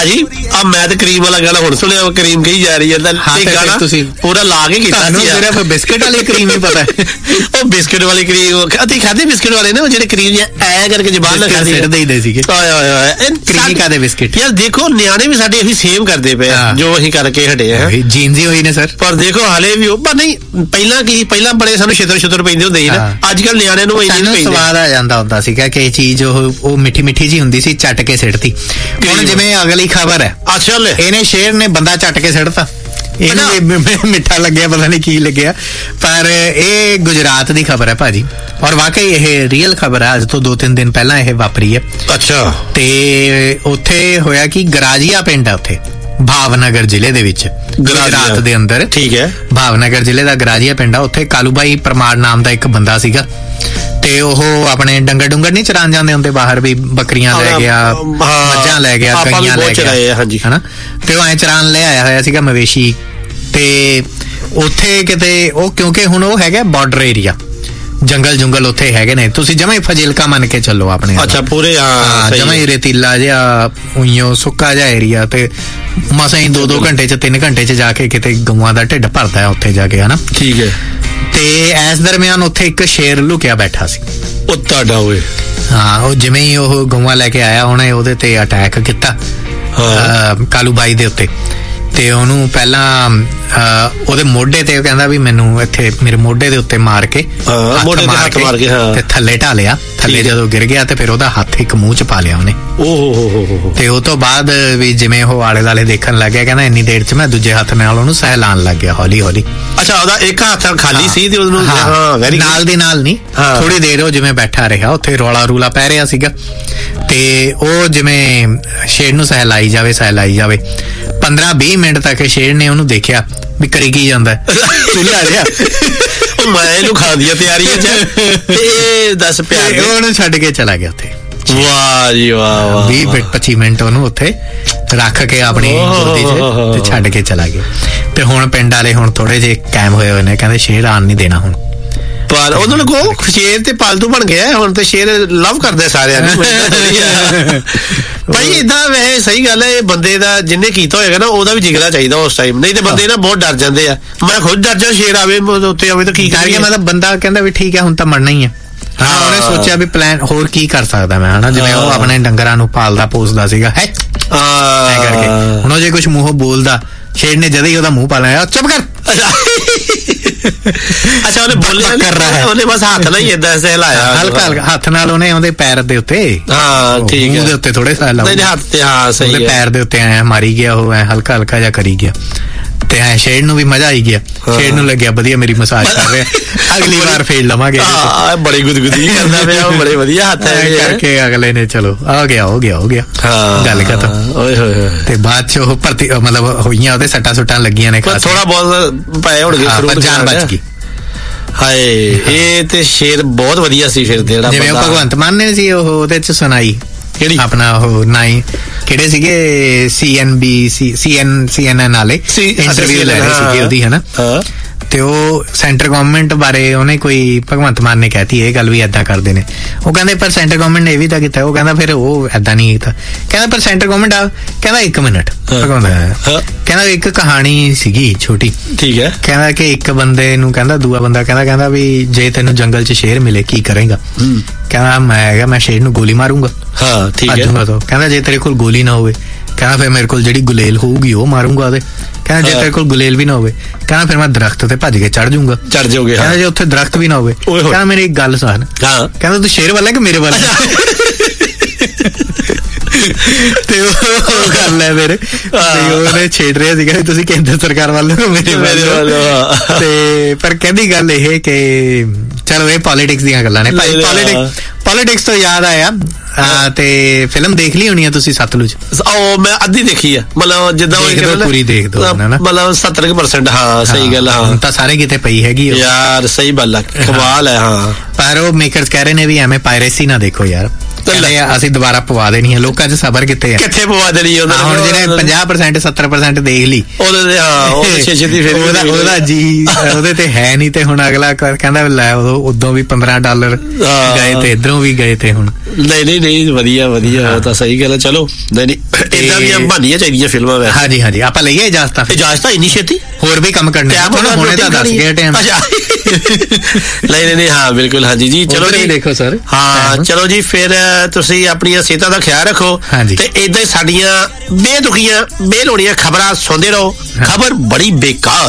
ਜੀ ਆ ਮੈਂ ਤੇ ਕਰੀਮ ਵਾਲਾ ਗਾਣਾ ਹੁਣ ਸੁਣਿਆ, ਕਰੀਮ ਕਹੀ ਜਾ ਰਹੀ ਹੈ ਤਾਂ ਗਾਣਾ ਤੁਸੀਂ ਪੂਰਾ ਲਾ ਕੇ ਕੀਤਾ ਸੀ। ਸਿਰਫ ਬਿਸਕਿਟ ਵਾਲੀ ਕਰੀਮ ਹੀ ਪਤਾ ਉਹ ਬਿਸਕਿਟ ਵਾਲੀ ਕਰੀਮ ਅਸੀਂ ਖਾਦੇ, ਬਿਸਕਿਟ ਵਾਲੇ ਨਾ ਉਹ ਜਿਹੜੇ ਕਰੀਮ ਐ ਕਰਕੇ ਜ਼ਬਾਨ ਨਾਲ ਖਾਦੇ ਸਿੱਟਦੇ ਸੀਗੇ। ਕਰੀਮੀ ਕਾਦੇ ਬਿਸਕਿਟ ਯਾਰ ਦੇਖੋ ਨਿਆਣੇ ਵੀ ਸਾਡੇ ਇਹੀ ਸੇਮ ਕਰਦੇ ਪਏ ਜੋ ਅਸੀਂ ਕਰਕੇ ਹਟੇ ਆ, ਜੀਨਜ਼ੀ ਹੋਈ ਨੇ ਸਰ। ਪਰ ਦੇਖੋ ਹਾਲੇ ਵੀ ਉਹ ਪਰ ਨਹੀਂ, ਪਹਿਲਾਂ ਕੀ ਪਹਿਲਾਂ ਬੜੇ ਸਾਨੂੰ ਛਿੱਤਰ ਪੈਂਦੇ ਹੁੰਦੇ ਸੀ ਨਾ, ਅੱਜ ਕੱਲ ਨਿਆਣਿਆਂ ਨੂੰ ਸਵਾਦ ਆ ਜਾਂਦਾ ਹੁੰਦਾ ਸੀਗਾ ਕਿ ਇਹ ਚੀਜ਼ ਉਹ ਮਿੱਠੀ ਮਿੱਠੀ ਜੀ ਹੁੰਦੀ ਸੀ, ਚੱਟ ਕੇ ਸਿੱਟਤੀ। ਹੁਣ ਜਿਵੇਂ ਅਗਲੀ ਖਬਰ ਹੈ, ਅੱਛਾ ਇਹਨੇ ਸ਼ੇਰ ਨੇ ਬੰਦਾ ਚੱਟ ਕੇ ਸਿੱਟਤਾ, ਇਹਨੂੰ ਮਿੱਠਾ ਲੱਗਿਆ ਪਤਾ ਨਹੀਂ ਕੀ ਲੱਗਿਆ, ਪਰ ਇਹ ਗੁਜਰਾਤ ਦੀ ਖਬਰ ਹੈ ਭਾਜੀ, ਔਰ ਵਾਕਈ ਇਹ ਰੀਅਲ ਖਬਰ ਹੈ। ਅੱਜ ਤੋਂ 2-3 ਦਿਨ ਪਹਿਲਾਂ ਇਹ ਵਾਪਰੀ ਹੈ। ਅੱਛਾ। ਤੇ ਉੱਥੇ ਹੋਇਆ ਕਿ ਗਰਾਜੀਆ ਪਿੰਡ ਹੈ ਉੱਥੇ ਭਾਵਨਗਰ ਜ਼ਿਲ੍ਹੇ ਦੇ ਵਿੱਚ, ਗੁਜਰਾਤ ਦੇ ਅੰਦਰ। ਠੀਕ ਹੈ। ਭਾਵਨਗਰ ਜ਼ਿਲ੍ਹੇ ਦਾ ਗਰਾਜੀਆ ਪਿੰਡ ਆ, ਉੱਥੇ ਕਾਲੂਬਾਈ ਪਰਮਾਰ ਨਾਮ ਦਾ ਇੱਕ ਬੰਦਾ ਸੀਗਾ, ਤੇ ਉਹ ਆਪਣੇ ਡੰਗਰ ਨਹੀਂ ਚਰਾਉਣ ਜਾਂਦੇ ਹੁੰਦੇ ਬਾਹਰ ਵੀ, ਬੱਕਰੀਆਂ ਲੈ ਗਿਆ, ਮੱਝਾਂ ਲੈ ਗਿਆ, ਗਾਈਆਂ ਲੈ ਗਿਆ, ਹਨਾ, ਤੇ ਉਹ ਐ ਚਰਾਉਣ ਲੈ ਆਇਆ ਹੋਇਆ ਸੀਗਾ ਮਵੇਸ਼ੀ। ਤੇ ਉੱਥੇ ਕਿਤੇ ਉਹ, ਕਿਉਂਕਿ ਹੁਣ ਉਹ ਹੈਗਾ ਬਾਰਡਰ ਏਰੀਆ, ਜੰਗਲ ਉੱਥੇ ਹੈਗੇ ਨੇ, ਤੁਸੀਂ ਜਮਾਂ ਹੀ ਫਜ਼ਿਲਕਾ ਮੰਨ ਕੇ ਚੱਲੋ ਆਪਣੇ। ਅੱਛਾ, ਪੂਰੇ ਜਮਾਂ ਹੀ ਰੇਤੀਲਾ ਜਿਹਾ ਉਈਓ ਸੁੱਕਾ ਜਿਹਾ ਏਰੀਆ, ਤੇ ਮਸਾਂ ਹੀ 2-2 ਘੰਟੇ ਚ 3 ਘੰਟੇ ਚ ਜਾ ਕੇ ਕਿਤੇ ਗਊਆਂ ਦਾ ਢਿੱਡ ਭਰਦਾ ਉੱਥੇ ਜਾ ਕੇ, ਹਨਾ। ਠੀਕ ਹੈ। ਤੇ ਇਸ ਦਰਮਿਆਨ ਉੱਥੇ ਇੱਕ ਸ਼ੇਰ ਲੁਕਿਆ ਬੈਠਾ ਸੀ। ਉਹ ਤੁਹਾਡਾ ਹੋਏ? ਹਾਂ, ਉਹ ਜਿਵੇਂ ਹੀ ਉਹ ਗਊਆਂ ਲੈ ਕੇ ਆਇਆ, ਉਹਨੇ ਉਹਦੇ ਤੇ ਅਟੈਕ ਕੀਤਾ, ਕਾਲੂਬਾਈ ਦੇ ਉੱਤੇ। ਤੇ ਉਹਨੂੰ ਪਹਿਲਾਂ ਉਹਦੇ ਮੋਢੇ ਤੇ, ਉਹ ਕਹਿੰਦਾ ਵੀ ਮੈਨੂੰ ਇੱਥੇ ਮੇਰੇ ਮੋਢੇ ਦੇ ਉੱਤੇ ਮਾਰ ਕੇ ਤੇ ਥੱਲੇ ਢਾ ਲਿਆ। ਥੱਲੇ ਜਦੋਂ ਗਿਰ ਗਿਆ ਤੇ ਫਿਰ ਉਹਦਾ ਹੱਥ ਇੱਕ ਮੂੰਹ ਚ ਪਾ ਲਿਆ ਉਹਨੇ। ਤੇ ਉਹ ਤੋਂ ਬਾਅਦ ਵੀ ਜਿਵੇਂ ਉਹ ਆਲੇ ਦੁਆਲੇ ਦੇਖਣ ਲੱਗ ਗਿਆ, ਕਹਿੰਦਾ ਇੰਨੀ ਦੇਰ ਚ ਮੈਂ ਦੂਜੇ ਹੱਥ ਨਾਲ ਉਹਨੂੰ ਸਹਿਲਾਣ ਲੱਗ ਗਿਆ ਹੌਲੀ ਹੌਲੀ। ਅੱਛਾ, ਉਹਦਾ ਇੱਕ ਹੱਥ ਖਾਲੀ ਸੀ ਤੇ ਉਹਨੂੰ ਨਾਲ ਦੀ ਨਾਲ ਨਹੀਂ, ਥੋੜੀ ਦੇਰ ਉਹ ਜਿਵੇਂ ਬੈਠਾ ਰਿਹਾ ਉੱਥੇ, ਰੌਲਾ ਰੂਲਾ ਪੈ ਰਿਹਾ ਸੀਗਾ, ਤੇ ਉਹ ਜਿਵੇਂ ਸ਼ੇਰ ਨੂੰ ਸਹਿਲਾਈ ਜਾਵੇ 15-20 ਮਿੰਟ ਤੱਕ ਸ਼ੇਰ ਨੇ ਉਹਨੂੰ ਦੇਖਿਆ ਵੀ ਕਰੀ ਕੀ ਜਾਂਦਾ, ਤੂੰ ਲਿਆ ਰਿਹਾ ਮੈਂ ਇਹਨੂੰ ਖਾਣ ਦੀਆਂ ਤਿਆਰੀਆਂ ਚ, ਤੇ ਦੱਸ ਪਿਆਰ ਉਹਨੂੰ ਛੱਡ ਕੇ ਚਲਾ ਗਿਆ ਉੱਥੇ। ਵਾਹ ਜੀ ਵਾਹ। 20-25 ਮਿੰਟ ਉਹਨੂੰ ਉੱਥੇ ਰੱਖ ਕੇ ਆਪਣੀ ਗੋਦੀ ਚ ਤੇ ਛੱਡ ਕੇ ਚਲਾ ਗਿਆ। ਤੇ ਹੁਣ ਪਿੰਡ ਵਾਲੇ ਹੁਣ ਥੋੜੇ ਜਿਹੇ ਕਾਇਮ ਹੋਏ ਨੇ, ਕਹਿੰਦੇ ਸ਼ੇਰ ਆਣ ਨਹੀਂ ਦੇਣਾ ਹੁਣ। ਪਰ ਉਹਨਾਂ ਨੂੰ ਕਹੋ ਸ਼ੇਰ ਤੇ ਪਾਲਤੂ ਬਣ ਗਿਆ ਹੁਣ, ਤੇ ਸ਼ੇਰ ਲਵ ਕਰਦੇ ਸਾਰਿਆਂ ਨੂੰ ਭਾਈ। ਏਦਾਂ ਵੈਸੇ ਸਹੀ ਗੱਲ ਹੈ, ਇਹ ਬੰਦੇ ਦਾ ਜਿਹਨੇ ਕੀਤਾ ਹੋਏਗਾ ਨਾ ਉਹਦਾ ਵੀ ਜਿਗਰਾ ਚਾਹੀਦਾ ਉਸ ਟਾਈਮ, ਨਹੀਂ ਤੇ ਬੰਦੇ ਨਾ ਬਹੁਤ ਡਰ ਜਾਂਦੇ ਆ। ਮੈਂ ਖੁਦ ਡਰ ਜਾ, ਸ਼ੇਰ ਆਵੇ ਉੱਤੇ ਆਵੇ ਤਾਂ ਕੀ ਕਰੀਏ। ਮਤਲਬ ਬੰਦਾ ਕਹਿੰਦਾ ਵੀ ਠੀਕ ਹੈ ਹੁਣ ਤਾਂ ਮਰਨਾ ਹੀ ਹੈ। ਹਾਂ, ਉਹਨੇ ਸੋਚਿਆ ਵੀ ਪਲਾਨ ਹੋਰ ਕੀ ਕਰ ਸਕਦਾ ਮੈਂ, ਹਨਾ, ਜਿਵੇਂ ਉਹ ਆਪਣੇ ਡੰਗਰਾਂ ਨੂੰ ਪਾਲਦਾ ਪੋਸਦਾ ਸੀਗਾ ਹੈ ਕਰਕੇ। ਹੁਣ ਉਹ ਜੇ ਕੁਛ ਮੂੰਹੋਂ ਬੋਲਦਾ, ਸ਼ੇਰ ਨੇ ਜਦ ਹੀ ਉਹਦਾ ਮੂੰਹ ਪਾ ਲਿਆ, ਚੁੱਪ ਕਰ। ਅੱਛਾ, ਉਹਨੇ ਬੋਲਿਆ ਕਰ ਰਹਾ ਹੈ, ਉਹਨੇ ਬਸ ਹੱਥ ਨਾਲ ਹੀ ਏਦਾਂ ਸਹਿਲਾਇਆ, ਹਲਕਾ ਹੱਥ ਨਾਲ ਉਹਨੇ ਉਹਦੇ ਪੈਰ ਦੇ ਉੱਤੇ, ਠੀਕ ਹੈ, ਦੇ ਉੱਤੇ ਥੋੜੇ ਹੱਥ ਤੇ, ਹਾਂ ਸਹੀ ਹੈ, ਪੈਰ ਦੇ ਉੱਤੇ ਐ ਮਾਰੀ ਗਿਆ, ਉਹ ਐ ਹਲਕਾ ਜਿਹਾ ਕਰੀ ਗਿਆ। ਤੇ ਐ ਸ਼ੇਰ ਨੂੰ ਵੀ ਮਜ਼ਾ ਆਈ ਗਿਆ, ਸ਼ੇਰ ਨੂੰ ਲੱਗਿਆ ਵਧੀਆ ਮੇਰੀ ਮਸਾਜ ਕਰ ਰਿਹਾ, ਅਗਲੀ ਵਾਰ ਫੇਰ ਲਵਾਂਗੇ। ਬੜੀ ਗੁਦਗੁਦੀ ਕਰਦਾ ਪਿਆ, ਬੜੇ ਵਧੀਆ ਹੱਥ ਕਰਕੇ ਅਗਲੇ ਨੇ ਚਲੋ ਹੋ ਗਿਆ ਗੱਲ ਖਤਮ। ਓਏ ਹੋਏ। ਤੇ ਬਾਅਦ ਚ ਉਹ ਭਰਤੀ ਮਤਲਬ ਹੋਈਆਂ, ਉਹਦੇ ਸੱਟਾਂ ਲੱਗੀਆਂ ਨੇ, ਥੋੜਾ ਬਹੁਤ ਪਏ ਹੋਣਗੇ, ਜਾਨ ਬਚ ਗਈ। ਹਾਏ, ਇਹ ਤੇ ਸ਼ੇਰ ਬਹੁਤ ਵਧੀਆ ਸੀ ਫਿਰ, ਜਿਹੜਾ ਜਿਵੇਂ ਭਗਵੰਤ ਮਾਨ ਨੇ ਸੀ ਉਹ ਉਹਦੇ ਚ ਸੁਣਾਈ, ਕਿਹੜੀ ਆਪਣਾ ਉਹ ਨਾਈ ਕਿਹੜੇ ਸੀਗੇ, CNN ਵਾਲੇ ਇੰਟਰਵਿਊ ਲੈ ਰਹੇ ਸੀਗੇ ਉਹਦੀ, ਹਨਾ। ਤੇ ਉਹ ਸੈਂਟਰ ਗਵਰਨਮੈਂਟ ਬਾਰੇ ਉਹਨੇ ਕੋਈ ਭਗਵੰਤ ਮਾਨ ਨੇ ਕਹਿਤੀ ਇਹ ਗੱਲ ਵੀ ਏਦਾਂ ਕਰਦੇ ਨੇ। ਉਹ ਕਹਿੰਦੇ ਪਰ ਸੈਂਟਰ ਗਵਰਨਮੈਂਟ ਨੇ ਇਹ ਵੀ ਤਾਂ ਕੀਤਾ। ਉਹ ਕਹਿੰਦਾ ਫਿਰ ਉਹ ਏਦਾਂ ਨਹੀਂ ਕੀਤਾ। ਕਹਿੰਦਾ ਪਰ ਸੈਂਟਰ ਗਵਰਨਮੈਂਟ ਆ, ਕਹਿੰਦਾ 1 ਮਿੰਟ ਕਹਿੰਦਾ ਇੱਕ ਕਹਾਣੀ ਸੀਗੀ ਛੋਟੀ, ਠੀਕ ਹੈ। ਕਹਿੰਦਾ ਕਿ ਇੱਕ ਬੰਦੇ ਨੂੰ ਕਹਿੰਦਾ ਦੂਆ ਬੰਦਾ ਕਹਿੰਦਾ ਵੀ ਜੇ ਤੈਨੂੰ ਜੰਗਲ 'ਚ ਸ਼ੇਰ ਮਿਲੇ ਕੀ ਕਰੇਗਾ? ਕਹਿੰਦਾ ਮੈਂ ਸ਼ੇਰ ਨੂੰ ਗੋਲੀ ਮਾਰੂੰਗਾ। ਹਾਂ ਠੀਕ ਹੈ। ਕਹਿੰਦਾ ਜੇ ਤੇਰੇ ਕੋਲ ਗੋਲੀ ਨਾ ਹੋਵੇ, ਕਹਿੰਦਾ ਫਿਰ ਮੇਰੇ ਕੋਲ ਜਿਹੜੀ ਗੁਲੇਲ ਹੋਊਗੀ ਉਹ ਮਾਰੂੰਗਾ ਉਹਦੇ। ਕਹਿੰਦਾ ਜੇ ਤੇਰੇ ਕੋਲ ਗੁਲੇਲ ਵੀ ਨਾ ਹੋਵੇ, ਕਹਿੰਦਾ ਫਿਰ ਮੈਂ ਦਰਖਤ ਤੇ ਭੱਜ ਕੇ ਚੜ ਜਾਊਂਗਾ। ਚੜ ਜਾਓਗੇ। ਕਹਿੰਦਾ ਜੇ ਉੱਥੇ ਦਰਖਤ ਵੀ ਨਾ ਹੋਵੇ, ਕਹਿੰਦਾ ਮੇਰੀ ਇੱਕ ਗੱਲ ਸੁਣ। ਕਹਿੰਦਾ ਤੂੰ ਸ਼ੇਰ ਵਾਲਾ ਕਿ ਮੇਰੇ ਵਾਲਾ? ਤੇ ਉਹ ਕਰ ਲੈ ਮੇਰੇ ਉਹਨੇ ਛੇੜ ਰਿਹਾ ਸੀਗਾ ਵੀ ਤੁਸੀਂ ਕੇਂਦਰ ਸਰਕਾਰ ਵੱਲ ਮੇਰੇ ਵੱਲ। ਤੇ ਪਰ ਕਹਿੰਦੀ ਗੱਲ ਇਹ ਕਿ ਚਲੋ ਇਹ ਪੋਲੀਟਿਕਸ ਦੀਆਂ ਗੱਲਾਂ ਨੇ ਭਾਈ। ਪੋਲੀਟਿਕਸ ਤੋਂ ਯਾਦ ਆਇਆ ਤੇ ਫਿਲਮ ਦੇਖ ਲਈ ਹੋਣੀ ਆ ਤੁਸੀਂ ਸਤਲੁਜ? ਉਹ ਮੈਂ ਅੱਧੀ ਦੇਖੀ ਆ, ਮਤਲਬ ਜਿੱਦਾਂ ਪੂਰੀ ਦੇਖ ਦੋ ਮਤਲਬ 70%। ਹਾਂ ਸਹੀ ਗੱਲ। ਹਾਂ ਤਾਂ ਸਾਰੇ ਕਿਤੇ ਪਈ ਹੈਗੀ ਯਾਰ, ਸਹੀ ਗੱਲ ਆ, ਕਮਾਲ ਹੈ। ਹਾਂ ਪਰ ਉਹ ਮੇਕਰਸ ਕਹਿ ਰਹੇ ਨੇ ਵੀ ਐਵੇਂ ਪਾਇਰੇਸੀ ਨਾ ਦੇਖੋ ਯਾਰ, ਕਹਿੰਦੇ ਅਸੀਂ ਦੁਬਾਰਾ ਪਵਾ ਦੇਣੀ ਹੈ। ਲੋਕਾਂ 'ਚ ਸਬਰ ਕਿੱਥੇ ਪਵਾ ਦੇਣੀ ਹੁਣ ਜਿਹਨੇ 50% 70% ਦੇਖ ਲਈ ਉਹਦਾ ਜੀ ਉਹਦੇ ਤੇ ਹੈ ਨਹੀਂ, ਤੇ ਹੁਣ ਅਗਲਾ ਕਹਿੰਦਾ ਲੈ ਉਦੋਂ ਵੀ $15 ਗਏ ਤੇ ਇਧਰੋਂ ਵੀ ਗਏ ਤੇ ਹੁਣ ਨਹੀਂ ਵਧੀਆ ਉਹ ਤਾਂ ਸਹੀ ਗੱਲ ਹੈ। ਚਲੋ ਨਹੀਂ ਏਦਾਂ ਦੀਆਂ ਬਣਨੀਆਂ ਚਾਹੀਦੀਆਂ ਫਿਲਮਾਂ ਵੈਸੇ। ਹਾਂਜੀ ਆਪਾਂ ਲਈਏ ਇਜਾਜ਼ਤਾਂ ਇੰਨੀ ਛੇਤੀ ਹੋਰ ਵੀ ਕੰਮ ਕਰਨੇ ਹੁਣੇ ਤਾਂ ਦੱਸ ਗਏ ਟਾਈਮ। ਨਹੀਂ ਹਾਂ ਬਿਲਕੁਲ ਹਾਂਜੀ ਜੀ। ਚਲੋ ਜੀ ਦੇਖੋ ਸਰ ਹਾਂ ਚਲੋ ਜੀ ਫਿਰ ਤੁਸੀਂ ਆਪਣੀਆਂ ਸਿਹਤਾਂ ਦਾ ਖਿਆਲ ਰੱਖੋ ਤੇ ਏਦਾਂ ਹੀ ਸਾਡੀਆਂ ਬੇਤੁਕੀਆਂ ਬੇਲੋੜੀਆਂ ਖਬਰਾਂ ਸੁਣਦੇ ਰਹੋ। ਖਬਰ ਬੜੀ ਬੇਕਾਰ।